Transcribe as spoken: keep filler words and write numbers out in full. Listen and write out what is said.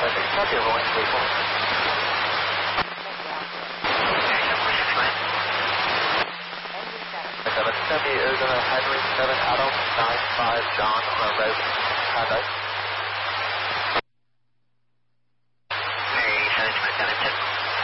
Perfect. Copy, rolling three four. seven seventy Arizona Henry seven Adam nine five John on road Paradise. Mary seven seven seven.